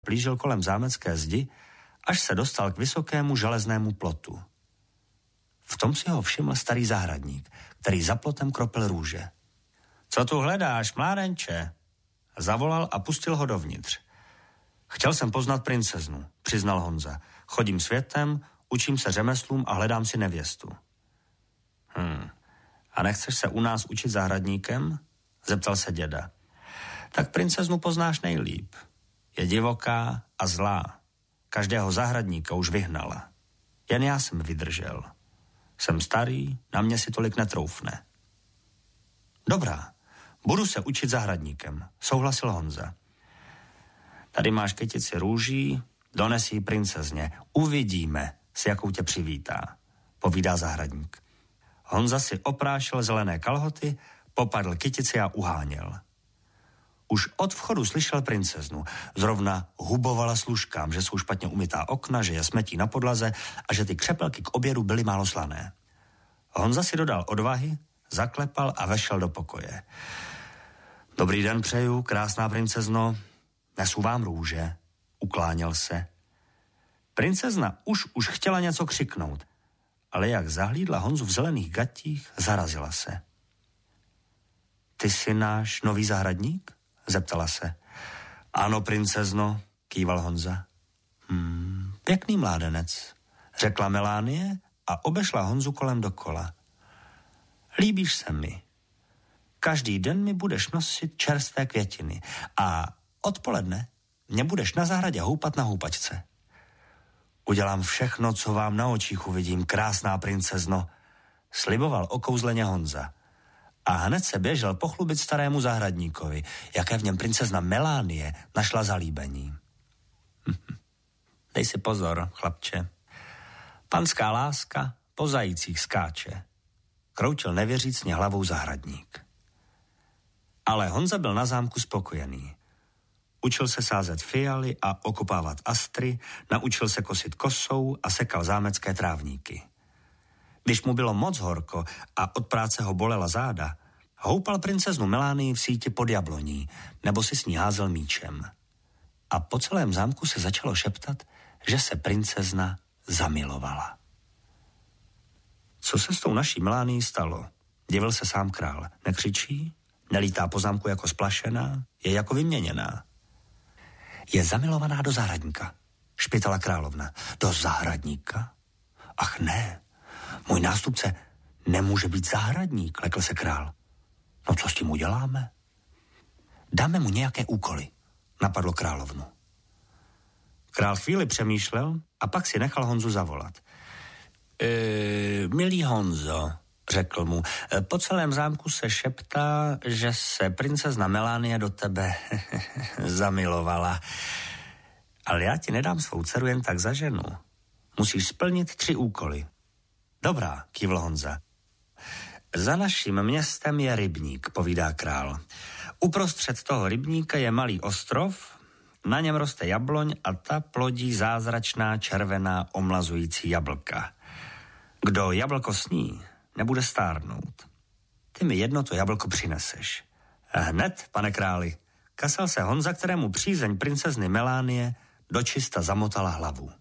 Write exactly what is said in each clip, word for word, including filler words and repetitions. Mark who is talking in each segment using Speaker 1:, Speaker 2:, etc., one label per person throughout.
Speaker 1: plížil kolem zámecké zdi, až se dostal k vysokému železnému plotu. V tom si ho všiml starý zahradník, který za plotem kropil růže. Co tu hledáš, mládenče? Zavolal a pustil ho dovnitř. Chtěl jsem poznat princeznu, přiznal Honza. Chodím světem, učím se řemeslům a hledám si nevěstu. Hm. A nechceš se u nás učit zahradníkem? Zeptal se děda. Tak princeznu poznáš nejlíp. Je divoká a zlá. Každého zahradníka už vyhnala. Jen já jsem vydržel. Jsem starý, na mě si tolik netroufne. Dobrá, budu se učit zahradníkem, souhlasil Honza. Tady máš kytici růží, dones ji princezně. Uvidíme, s jakou tě přivítá, povídá zahradník. Honza si oprášil zelené kalhoty, popadl kytici a uháněl. Už od vchodu slyšel princeznu. Zrovna hubovala služkám, že jsou špatně umytá okna, že je smetí na podlaze a že ty křepelky k obědu byly málo slané. Honza si dodal odvahy, zaklepal a vešel do pokoje. Dobrý den přeju, krásná princezno. Nesu vám růže, ukláněl se. Princezna už už chtěla něco křiknout, ale jak zahlídla Honzu v zelených gatích, zarazila se. Ty jsi náš nový zahradník? Zeptala se. Ano, princezno, kýval Honza. Hmm, pěkný mládenec, řekla Melánie a obešla Honzu kolem dokola. Líbíš se mi. Každý den mi budeš nosit čerstvé květiny a odpoledne mě budeš na zahradě houpat na houpačce. Udělám všechno, co vám na očích uvidím, krásná princezno, sliboval okouzleně Honza. A hned se běžel pochlubit starému zahradníkovi, jaké v něm princezna Melánie našla zalíbení. Dej si pozor, chlapče. Panská láska po zajících skáče, kroutil nevěřícně hlavou zahradník. Ale Honza byl na zámku spokojený. Učil se sázet fialy a okopávat astry, naučil se kosit kosou a sekal zámecké trávníky. Když mu bylo moc horko a od práce ho bolela záda, houpal princeznu Melánii v síti pod jabloní, nebo si s ní házel míčem. A po celém zámku se začalo šeptat, že se princezna zamilovala. Co se s tou naší Melánií stalo? Divil se sám král. Nekřičí? Nelítá po zámku jako splašená? Je jako vyměněná? Je zamilovaná do zahradníka, špitala královna. Do zahradníka? Ach ne, můj nástupce nemůže být zahradník, lekl se král. No co s tím uděláme? Dáme mu nějaké úkoly, napadlo královnu. Král chvíli přemýšlel a pak si nechal Honzu zavolat. E, milý Honzo, řekl mu, po celém zámku se šeptá, že se princezna Melánie do tebe zamilovala. Ale já ti nedám svou dceru jen tak za ženu. Musíš splnit tři úkoly. Dobrá, kývl Honza. Za naším městem je rybník, povídá král. Uprostřed toho rybníka je malý ostrov, na něm roste jabloň a ta plodí zázračná červená omlazující jablka. Kdo jablko sní, nebude stárnout. Ty mi jedno to jablko přineseš. Hned, pane králi, kasal se Honza, kterému přízeň princezny Melánie dočista zamotala hlavu.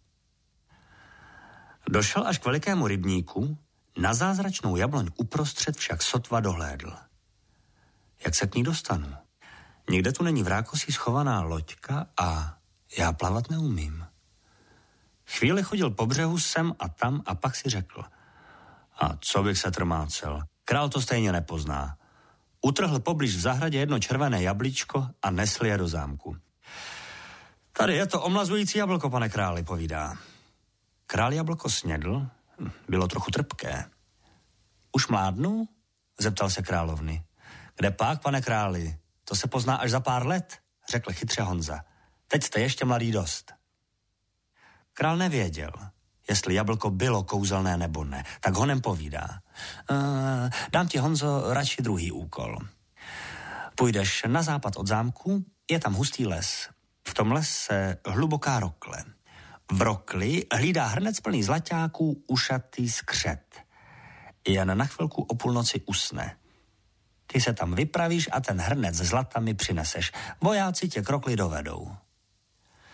Speaker 1: Došel až k velikému rybníku, na zázračnou jabloň uprostřed však sotva dohlédl. Jak se k ní dostanu? Nikde tu není v rákosí schovaná loďka a já plavat neumím. Chvíli chodil po břehu sem a tam a pak si řekl. A co bych se trmácel? Král to stejně nepozná. Utrhl poblíž v zahradě jedno červené jablíčko a nesl je do zámku. Tady je to omlazující jablko, pane králi, povídá. Král jablko snědl, bylo trochu trpké. Už mládnu? Zeptal se královny. Kde pak, pane králi? To se pozná až za pár let, řekl chytře Honza. Teď jste ještě mladý dost. Král nevěděl, jestli jablko bylo kouzelné nebo ne, tak honem povídá. E, dám ti, Honzo, radši druhý úkol. Půjdeš na západ od zámku, je tam hustý les. V tom lese hluboká rokle. V rokli hlídá hrnec plný zlaťáků ušatý skřet. Jen na chvilku o půlnoci usne. Ty se tam vypravíš a ten hrnec zlata mi přineseš. Vojáci tě k rokli dovedou.